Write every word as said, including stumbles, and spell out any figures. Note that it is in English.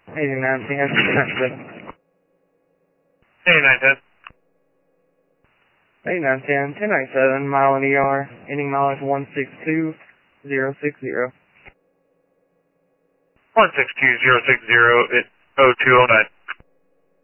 eighty-nine ten, nine seven. eighty-nine ten. eighty-nine ten, ten ninety-seven, mile in E R, ending mileage one six two zero six zero. one six two zero six zero at oh two oh nine.